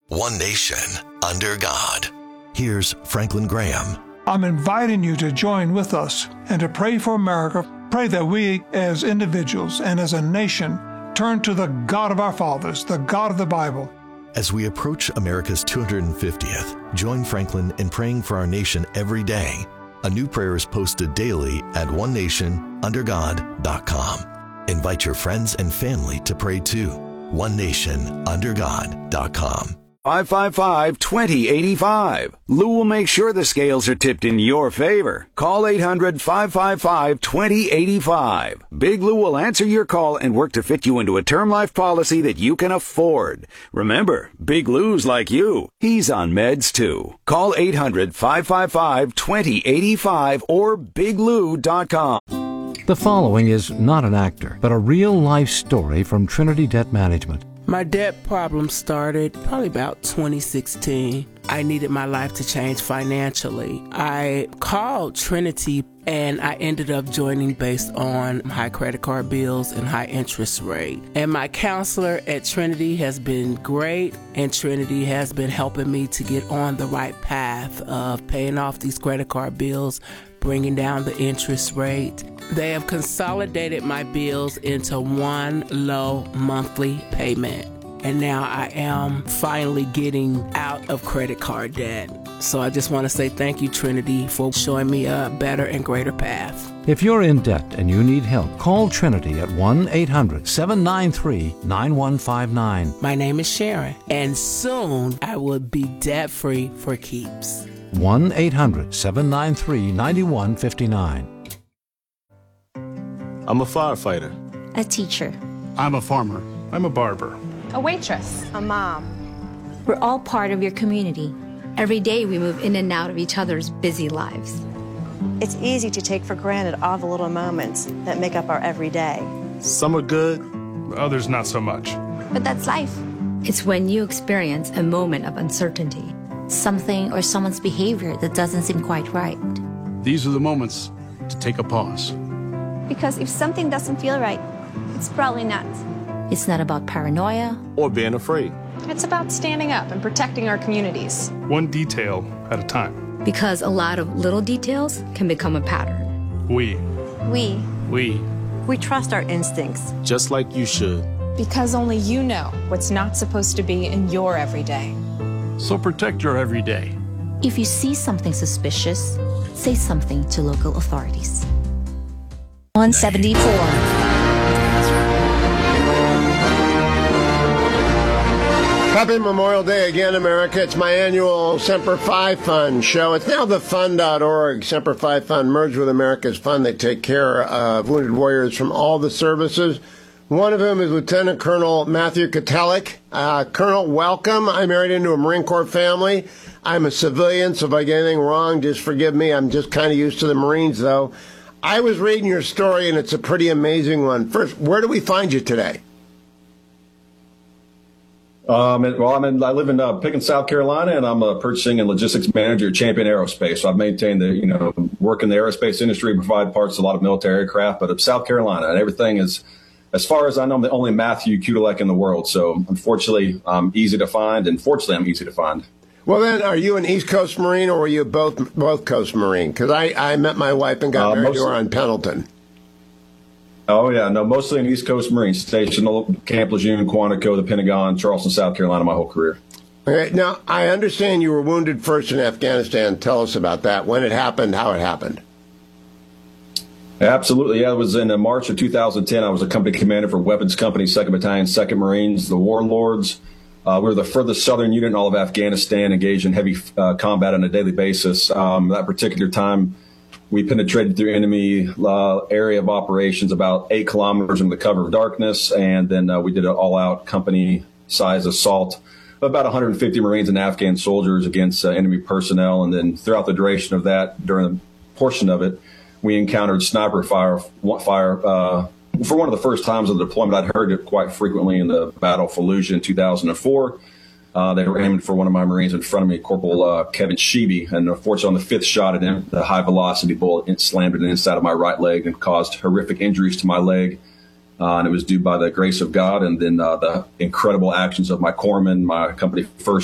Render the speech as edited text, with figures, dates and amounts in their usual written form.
One nation, under God. Here's Franklin Graham. I'm inviting you to join with us and to pray for America. Pray that we as individuals and as a nation turn to the God of our fathers, the God of the Bible. As we approach America's 250th, join Franklin in praying for our nation every day. A new prayer is posted daily at onenationundergod.com. Invite your friends and family to pray too. onenationundergod.com. 555-2085. Lou will make sure the scales are tipped in your favor. Call 800-555-2085. Big Lou will answer your call and work to fit you into a term life policy that you can afford. Remember, Big Lou's like you. He's on meds too. Call 800-555-2085 or biglou.com. The following is not an actor, but a real-life story from Trinity Debt Management. My debt problem started probably about 2016. I needed my life to change financially. I called Trinity and I ended up joining based on high credit card bills and high interest rate. And my counselor at Trinity has been great, and Trinity has been helping me to get on the right path of paying off these credit card bills, bringing down the interest rate. They have consolidated my bills into one low monthly payment. And now I am finally getting out of credit card debt. So I just want to say thank you, Trinity, for showing me a better and greater path. If you're in debt and you need help, call Trinity at 1-800-793-9159. My name is Sharon, and soon I will be debt-free for keeps. 1-800-793-9159. I'm a firefighter. A teacher. I'm a farmer. I'm a barber. A waitress. A mom. We're all part of your community. Every day we move in and out of each other's busy lives. It's easy to take for granted all the little moments that make up our everyday. Some are good, others not so much. But that's life. It's when you experience a moment of uncertainty, something or someone's behavior that doesn't seem quite right. These are the moments to take a pause. Because if something doesn't feel right, it's probably not. It's not about paranoia or being afraid. It's about standing up and protecting our communities. One detail at a time. Because a lot of little details can become a pattern. We trust our instincts. Just like you should. Because only you know what's not supposed to be in your everyday. So protect your everyday. If you see something suspicious, say something to local authorities. 174. Happy Memorial Day again, America. It's my annual Semper Fi Fund show. It's now the fund.org. Semper Fi Fund merged with America's Fund. They take care of wounded warriors from all the services. One of them is Lieutenant Colonel Matthew Kotelik. Colonel, welcome. I married into a Marine Corps family. I'm a civilian, so if I get anything wrong, just forgive me. I'm just kind of used to the Marines, though. I was reading your story, and it's a pretty amazing one. First, where do we find you today? I live in Pickens, South Carolina, and I'm a purchasing and logistics manager at Champion Aerospace. So I've maintained work in the aerospace industry, provide parts to a lot of military aircraft, but it's South Carolina, and everything is, as far as I know, I'm the only Matthew Kotelik in the world. So unfortunately, I'm easy to find, and fortunately, I'm easy to find. Well, then, are you an East Coast Marine, or were you both Coast Marine? Because I met my wife and got married to her on Pendleton. Oh, yeah. No, mostly an East Coast Marine, stationed at Camp Lejeune, Quantico, the Pentagon, Charleston, South Carolina, my whole career. Okay. Now, I understand you were wounded first in Afghanistan. Tell us about that, when it happened, how it happened. Absolutely. Yeah, it was in March of 2010. I was a company commander for Weapons Company, 2nd Battalion, 2nd Marines, the Warlords. We were the furthest southern unit in all of Afghanistan, engaged in heavy combat on a daily basis. That particular time, we penetrated through enemy area of operations about 8 kilometers into the cover of darkness, and then we did an all-out company-size assault of about 150 Marines and Afghan soldiers against enemy personnel. And then throughout the duration of that, during a portion of it, we encountered sniper fire for one of the first times of the deployment. I'd heard it quite frequently in the Battle of Fallujah in 2004. They were aiming for one of my Marines in front of me, Corporal Kevin Sheeby, and unfortunately on the 5th shot, the high-velocity bullet slammed it inside of my right leg and caused horrific injuries to my leg. And it was due by the grace of God and then the incredible actions of my corpsman, my company first